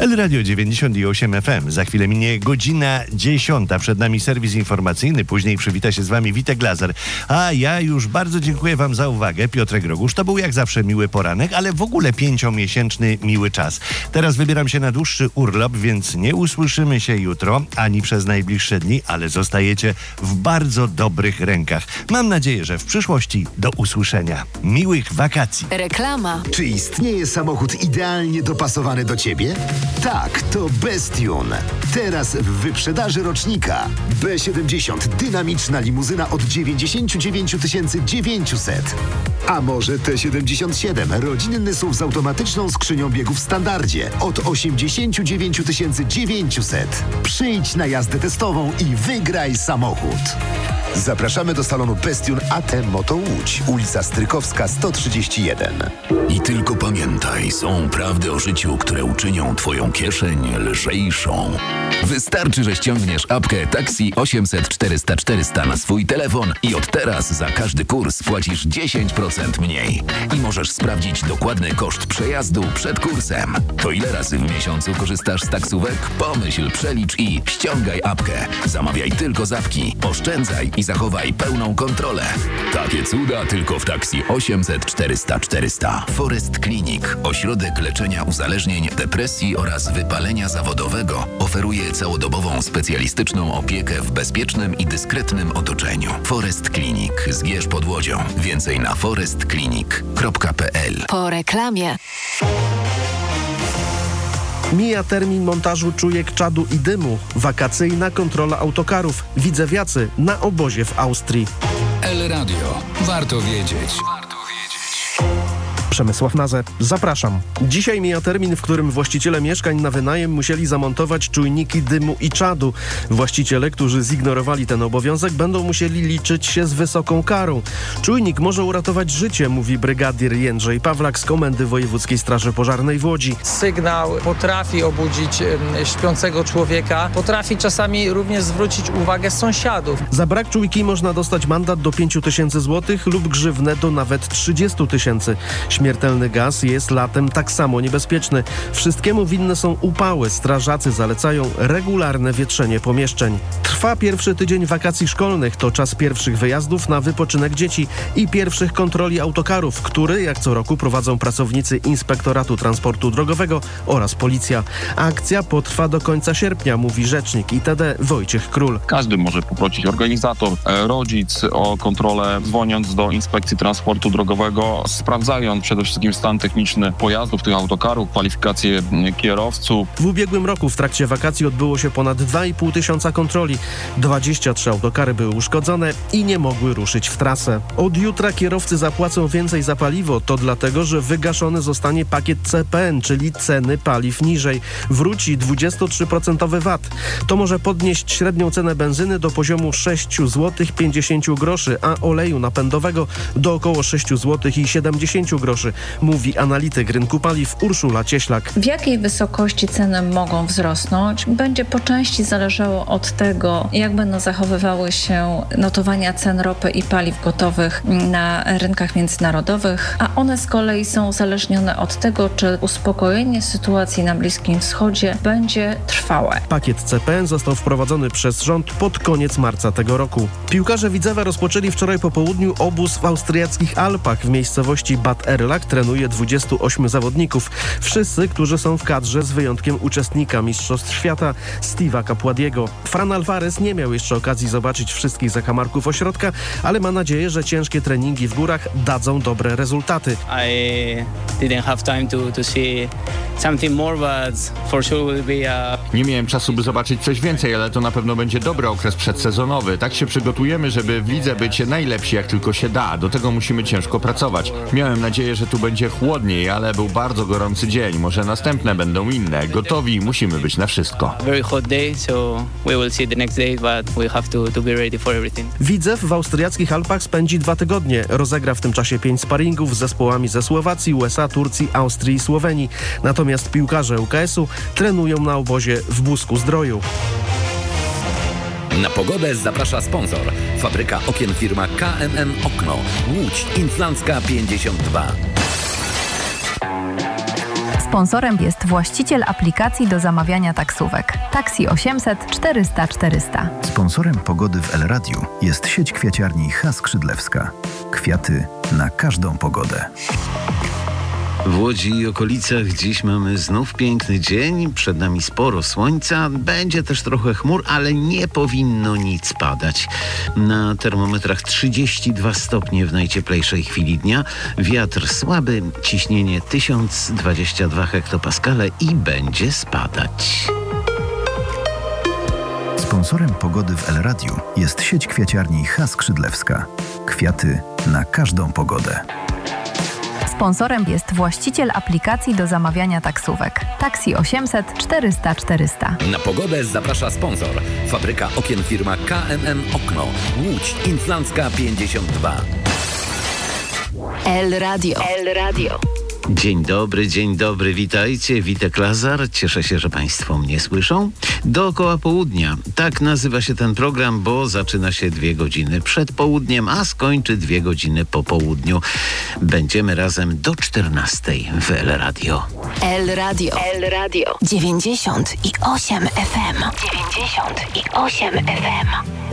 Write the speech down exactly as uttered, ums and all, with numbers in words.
El Radio dziewięćdziesiąt osiem F M. Za chwilę minie godzina dziesiąta. Przed nami serwis informacyjny. Później przywita się z wami Witek Lazar. A ja już bardzo dziękuję wam za uwagę. Piotrek Rogusz. To był jak zawsze miły poranek, ale w ogóle pięciomiesięczny miły czas. Teraz wybieram się na dłuższy urlop, więc nie usłyszymy się jutro, ani przez najbliższe dni, ale zostajecie w bardzo dobrych rękach. Mam nadzieję, że w przyszłości do usłyszenia. Miłych wakacji. Reklama. Czy istnieje samochód idealnie dopasowany do ciebie? Tak, to Bestune. Teraz w wyprzedaży rocznika. B siedemdziesiąt. Dynamiczna limuzyna od dziewięćdziesiąt dziewięć tysięcy dziewięćset. A może T siedemdziesiąt siedem. Rodzinny S U V z automatyczną skrzynią biegów w standardzie od osiemdziesiąt dziewięć tysięcy dziewięćset. Przyjdź na jazdę testową i wygraj samochód. Zapraszamy do salonu Bestune A T Moto Łódź, ulica Strykowska sto trzydzieści jeden. I tylko pamiętaj, są prawdy o życiu, które uczynią twoją kieszeń lżejszą. Wystarczy, że ściągniesz apkę Taxi osiemset czterysta czterysta na swój telefon i od teraz za każdy kurs płacisz dziesięć procent mniej. I możesz sprawdzić dokładny koszt przejazdu przed kursem. To ile razy w miesiącu korzystasz z taksówek? Pomyśl, przelicz i ściągaj apkę. Zamawiaj tylko z apki, oszczędzaj i zachowaj pełną kontrolę. Takie cuda tylko w Taxi osiemset czterysta czterysta. Forest Clinic, ośrodek leczenia uzależnień, depresji oraz wypalenia zawodowego, oferuje całodobową specjalistyczną opiekę w bezpiecznym i dyskretnym otoczeniu. Forest Clinic, Zgierz pod Łodzią. Więcej na forest clinic kropka p l. Po reklamie. Mija termin montażu czujek czadu i dymu. Wakacyjna kontrola autokarów. Widzewiacy na obozie w Austrii. El Radio. Warto wiedzieć. Przemysław Nazę. Zapraszam. Dzisiaj mija termin, w którym właściciele mieszkań na wynajem musieli zamontować czujniki dymu i czadu. Właściciele, którzy zignorowali ten obowiązek, będą musieli liczyć się z wysoką karą. Czujnik może uratować życie, mówi brygadier Jędrzej Pawlak z Komendy Wojewódzkiej Straży Pożarnej w Łodzi. Sygnał potrafi obudzić śpiącego człowieka, potrafi czasami również zwrócić uwagę sąsiadów. Za brak czujki można dostać mandat do pięć tysięcy złotych lub grzywnę do nawet trzydzieści tysięcy. Śmiertelny gaz jest latem tak samo niebezpieczny. Wszystkiemu winne są upały. Strażacy zalecają regularne wietrzenie pomieszczeń. Trwa pierwszy tydzień wakacji szkolnych. To czas pierwszych wyjazdów na wypoczynek dzieci i pierwszych kontroli autokarów, który jak co roku prowadzą pracownicy Inspektoratu Transportu Drogowego oraz policja. Akcja potrwa do końca sierpnia, mówi rzecznik I T D Wojciech Król. Każdy może poprosić organizator, rodzic o kontrolę, dzwoniąc do Inspekcji Transportu Drogowego, sprawdzając przede wszystkim stan techniczny pojazdów, tych autokarów, kwalifikacje kierowców. W ubiegłym roku w trakcie wakacji odbyło się ponad dwa i pół tysiąca kontroli. dwadzieścia trzy autokary były uszkodzone i nie mogły ruszyć w trasę. Od jutra kierowcy zapłacą więcej za paliwo. To dlatego, że wygaszony zostanie pakiet C P N, czyli ceny paliw niżej. Wróci dwadzieścia trzy procent V A T. To może podnieść średnią cenę benzyny do poziomu sześć złotych pięćdziesiąt groszy, a oleju napędowego do około sześć złotych siedemdziesiąt groszy, mówi analityk rynku paliw Urszula Cieślak. W jakiej wysokości ceny mogą wzrosnąć, będzie po części zależało od tego, jak będą zachowywały się notowania cen ropy i paliw gotowych na rynkach międzynarodowych, a one z kolei są uzależnione od tego, czy uspokojenie sytuacji na Bliskim Wschodzie będzie trwałe. Pakiet C P N został wprowadzony przez rząd pod koniec marca tego roku. Piłkarze Widzewa rozpoczęli wczoraj po południu obóz w austriackich Alpach w miejscowości Bad Erlach. Trenuje dwudziestu ośmiu zawodników. Wszyscy, którzy są w kadrze z wyjątkiem uczestnika Mistrzostw Świata Steve'a Capładiego. Fran Alvarez nie miał jeszcze okazji zobaczyć wszystkich zakamarków ośrodka, ale ma nadzieję, że ciężkie treningi w górach dadzą dobre rezultaty. Nie miałem czasu, by zobaczyć coś więcej, ale to na pewno będzie dobry okres przedsezonowy. Tak się przygotujemy, żeby w lidze być najlepsi jak tylko się da. Do tego musimy ciężko pracować. Miałem nadzieję, że tu będzie chłodniej, ale był bardzo gorący dzień. Może następne będą inne. Gotowi, musimy być na wszystko. Widzew w austriackich Alpach spędzi dwa tygodnie. Rozegra w tym czasie pięć sparingów z zespołami ze Słowacji, U S A, Turcji, Austrii i Słowenii. Natomiast piłkarze U K S-u trenują na obozie w Busku-Zdroju. Na pogodę zaprasza sponsor. Fabryka okien firma K M M Okno. Łódź Inflancka pięćdziesiąt dwa. Sponsorem jest właściciel aplikacji do zamawiania taksówek. Taksi osiemset czterysta czterysta. Sponsorem pogody w El Radiu jest sieć kwiaciarni H. Skrzydlewska. Kwiaty na każdą pogodę. W Łodzi i okolicach dziś mamy znów piękny dzień, przed nami sporo słońca, będzie też trochę chmur, ale nie powinno nic padać. Na termometrach trzydzieści dwa stopnie w najcieplejszej chwili dnia, wiatr słaby, ciśnienie tysiąc dwadzieścia dwa hektopaskale i będzie spadać. Sponsorem pogody w El Radiu jest sieć kwiaciarni H. Skrzydlewska. Kwiaty na każdą pogodę. Sponsorem jest właściciel aplikacji do zamawiania taksówek. Taksi osiemset czterysta czterysta. Na pogodę zaprasza sponsor. Fabryka okien firma K M M Okno. Łódź Inflancka pięćdziesiąt dwa. El Radio. El Radio. Dzień dobry, dzień dobry, witajcie, Witek Lazar, cieszę się, że Państwo mnie słyszą. Dookoła południa, tak nazywa się ten program, bo zaczyna się dwie godziny przed południem, a skończy dwie godziny po południu. Będziemy razem do czternastej w El Radio. El Radio. El Radio. dziewięćdziesiąt i osiem F M. dziewięćdziesiąt i osiem F M.